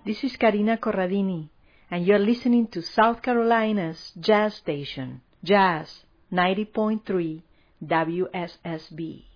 This is Karina Corradini, and you're listening to South Carolina's Jazz Station, Jazz 90.3 WSSB.